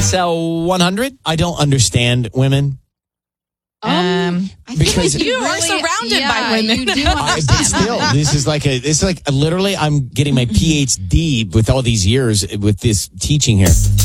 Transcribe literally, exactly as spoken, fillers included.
S L one hundred? I don't understand women. Um, I because feel like you are really- surrounded yeah, by women. You do I, but still, this is like a, this is like literally, I'm getting my P H D with all these years with this teaching here.